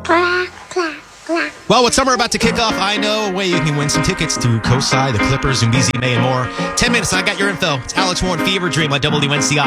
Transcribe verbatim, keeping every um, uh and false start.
Clack, clack, clack. Well, with summer about to kick off, I know a way you can win some tickets to COSI, the Clippers, Zumbizi, May, and more. Ten minutes, and I got your info. It's Alex Warren, Fever Dream on W N C I.